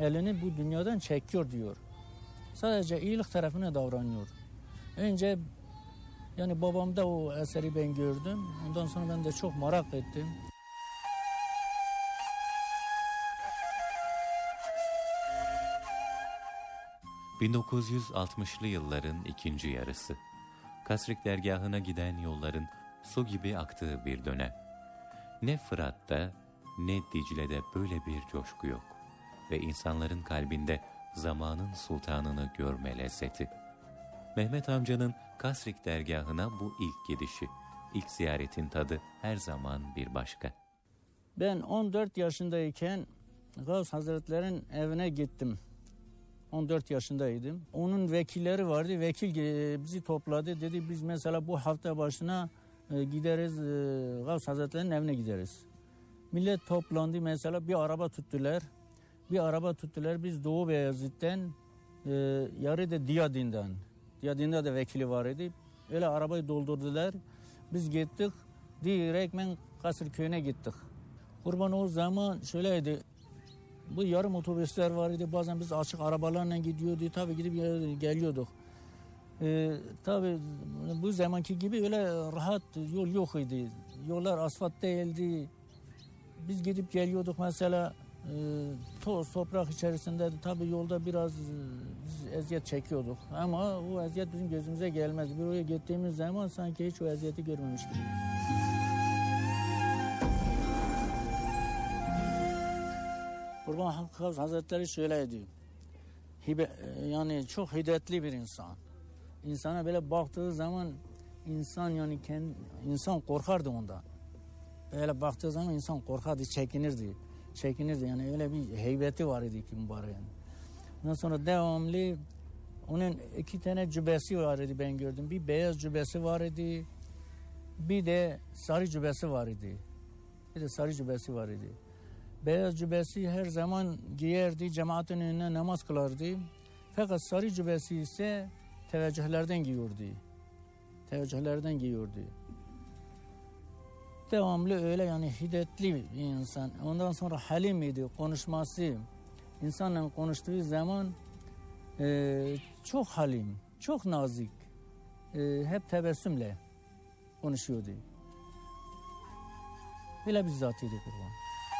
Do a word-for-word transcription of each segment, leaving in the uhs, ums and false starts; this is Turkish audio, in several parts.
elini bu dünyadan çekiyor diyor. Sadece iyilik tarafına davranıyor. Önce yani babamda o eseri ben gördüm. Ondan sonra ben de çok merak ettim. bin dokuz yüz altmışlı yılların ikinci yarısı. Kasrik dergahına giden yolların su gibi aktığı bir dönem. Ne Fırat'ta ne Dicle'de böyle bir coşku yok. Ve insanların kalbinde zamanın sultanını görme lezzeti. Mehmet amcanın Kasrik dergahına bu ilk gidişi, ilk ziyaretin tadı her zaman bir başka. Ben on dört yaşındayken Gavs Hazretleri'nin evine gittim. on dört yaşındaydım. Onun vekilleri vardı. Vekil bizi topladı. Dedi biz mesela bu hafta başına gideriz, Gavs Hazretleri'nin evine gideriz. Millet toplandı mesela, bir araba tuttular. Bir araba tuttular. Biz Doğu Beyazıt'tan, e, yarı da Diyadin'den. Diyadin'de de vekili var idi. Öyle arabayı doldurdular. Biz gittik. Direktmen Kasır köyüne gittik. Kurban o zaman şöyleydi. Bu yarım otobüsler var idi. Bazen biz açık arabalarla gidiyorduk. Tabii gidip geliyorduk. Ee, tabii bu zamanki gibi öyle rahat yol yok idi. Yollar asfalt değildi. Biz gidip geliyorduk mesela, e, toz toprak içerisinde. Tabii yolda biraz e, biz eziyet çekiyorduk. Ama o eziyet bizim gözümüze gelmez. Bir oraya gittiğimiz zaman sanki hiç o eziyeti görmemiş gibi. Kurban Hakkı Hazretleri şöyleydi. Hibe, yani çok hiddetli bir insan. İnsana böyle baktığı zaman insan yani kendi, insan korkardı ondan. Böyle baktığı zaman insan korkardı, çekinirdi. Çekinirdi yani, öyle bir heybeti var idi ki mübarek. Ondan sonra devamlı onun iki tane cübbesi var idi, ben gördüm. Bir beyaz cübbesi var idi. Bir de sarı cübbesi var idi. Bir de sarı cübbesi var idi. Beyaz cübbesi her zaman giyerdi, cemaatin önüne namaz kılardı. Fakat sarı cübbesi ise teveccühlerden giyiyordu. Teveccühlerden giyiyordu. Devamlı öyle yani hiddetli bir insan. Ondan sonra halim idi, konuşması. İnsanla konuştuğu zaman e, çok halim, çok nazik. E, hep tebessümle konuşuyordu. Böyle bir zatıydı kurban.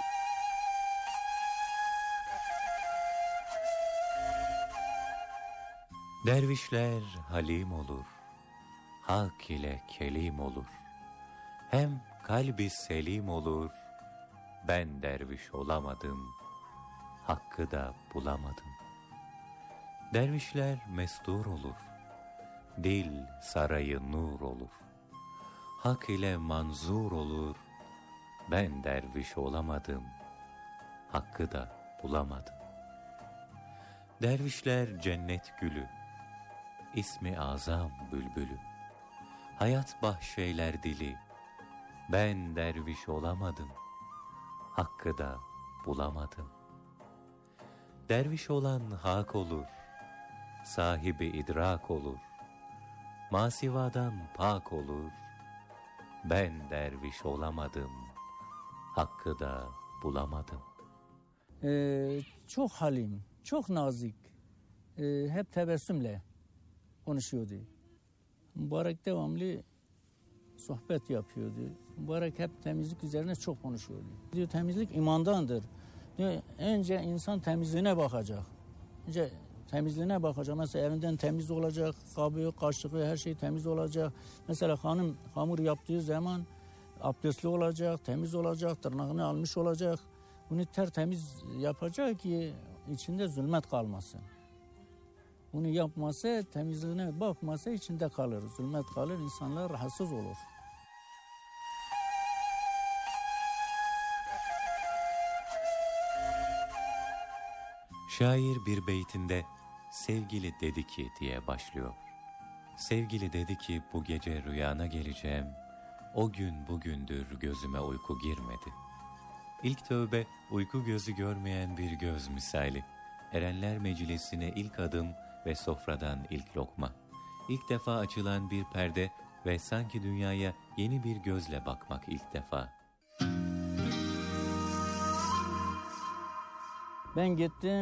Dervişler halim olur, hak ile kelim olur. Hem kalbi selim olur, ben derviş olamadım, hakkı da bulamadım. Dervişler mestur olur, dil sarayı nur olur. Hak ile manzur olur, ben derviş olamadım, hakkı da bulamadım. Dervişler cennet gülü, İsmi azam bülbülü, hayat bahşeyler dili, ben derviş olamadım, hakkı da bulamadım. Derviş olan hak olur, sahibi idrak olur, masivadan pak olur, ben derviş olamadım, hakkı da bulamadım. Ee, çok halim, çok nazik, ee, hep tebessümle konuşuyordu. Mübarek devamlı sohbet yapıyordu. Mübarek hep temizlik üzerine çok konuşuyordu. Diyor temizlik imandandır. Diyor önce insan temizliğine bakacak. Önce temizliğine bakacak. Mesela evinden temiz olacak, kabı, kaşığı, her şey temiz olacak. Mesela hanım hamur yaptığı zaman abdestli olacak, temiz olacak, tırnağını almış olacak. Bunu tertemiz yapacak ki içinde zulmet kalmasın. Bunu yapmasa, temizliğine bakmasa içinde kalır, zulmet kalır, insanlar rahatsız olur. Şair bir beytinde sevgili dedi ki diye başlıyor. Sevgili dedi ki bu gece rüyana geleceğim, o gün bugündür gözüme uyku girmedi. İlk tövbe uyku gözü görmeyen bir göz misali. Erenler meclisine ilk adım ve sofradan ilk lokma. İlk defa açılan bir perde ve sanki dünyaya yeni bir gözle bakmak ilk defa. Ben gittim.